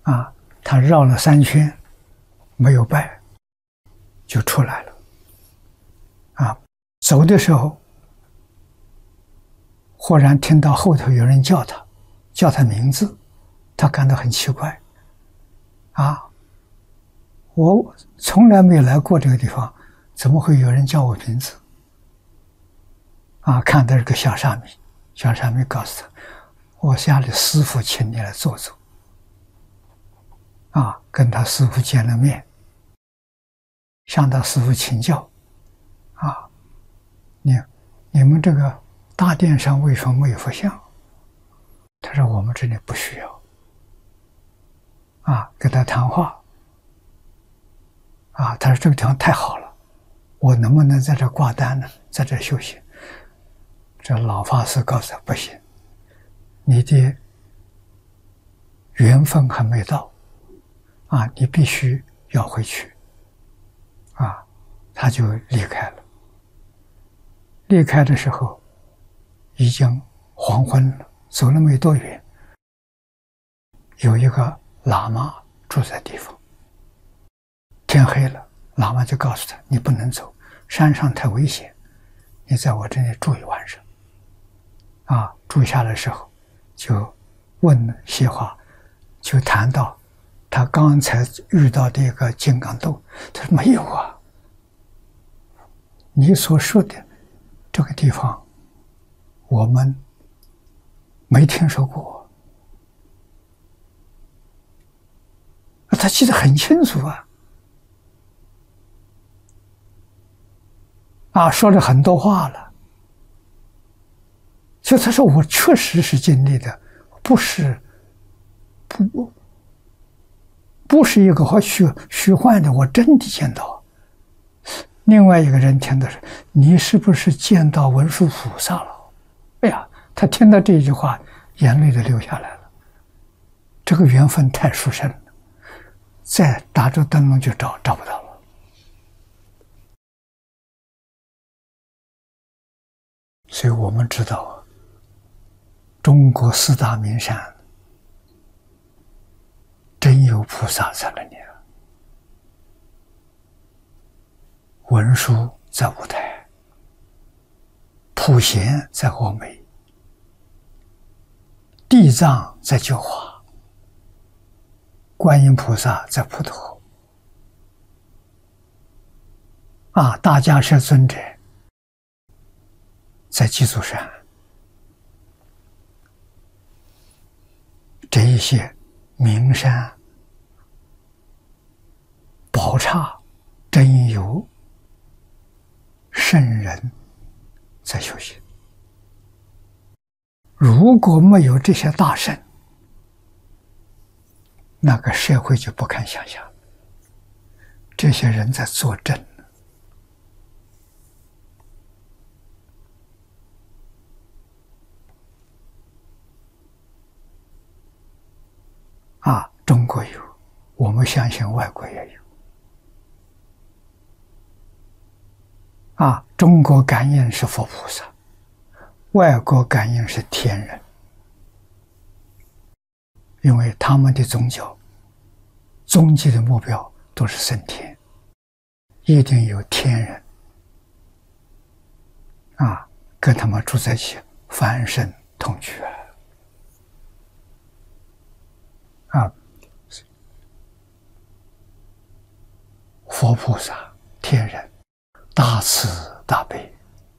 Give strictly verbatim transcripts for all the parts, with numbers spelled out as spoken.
啊，他绕了三圈，没有拜，就出来了。啊，走的时候，忽然听到后头有人叫他，叫他名字，他感到很奇怪。啊，我从来没有来过这个地方，怎么会有人叫我名字？啊，看到这个小沙弥，小沙弥告诉他：“我家里师父请你来坐坐。”啊，跟他师父见了面，向他师父请教：“啊，你你们这个大殿上为什么没有佛像？”他说：“我们这里不需要。”啊，跟他谈话。啊，他说：“这个地方太好了，我能不能在这挂单呢？在这休息？”这老法师告诉他：“不行，你的缘分还没到，啊，你必须要回去。”啊，他就离开了。离开的时候，已经黄昏了，走了没多远，有一个喇嘛住在地方。天黑了，喇嘛就告诉他：“你不能走，山上太危险，你在我这里住一晚上。”啊，住下的时候，就问些话，就谈到他刚才遇到的一个金刚斗。他说：“没有啊，你所说的这个地方，我们没听说过。”他记得很清楚啊。啊，说了很多话了。所以他说：“我确实是经历的，不是不不是一个好虚虚幻的，我真的见到。”另外一个人听到说：“你是不是见到文殊菩萨了？”哎呀，他听到这句话，眼泪都流下来了。这个缘分太殊胜了，再打着灯笼就找找不到了。所以我们知道，中国四大名山真有菩萨在那里啊。文殊在五台，普贤在峨眉，地藏在觉华，观音菩萨在普陀，啊，大迦叶尊者在鸡足山。这一些名山宝刹真有圣人在修行。如果没有这些大圣，那个社会就不堪想象。这些人在作证。啊，中国有，我们相信外国也有。啊，中国感应是佛菩萨，外国感应是天人，因为他们的宗教终极的目标都是升天，一定有天人啊，跟他们住在一起，凡圣同居啊。啊，佛菩萨、天人大慈大悲，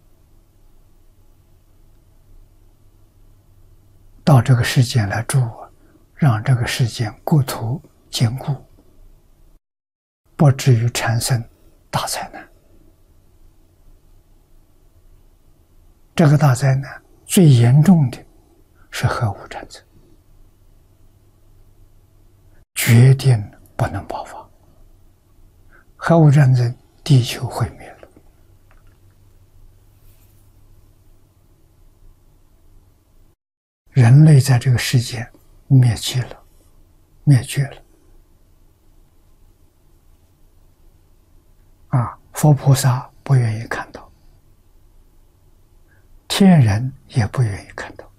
到这个世间来住，让这个世间国土坚固，不至于产生大灾难。这个大灾难最严重的是核武战争，决定不能爆发。核武战争，地球毁灭了。人类在这个世界灭绝了，灭绝了。啊，佛菩萨不愿意看到，天人也不愿意看到。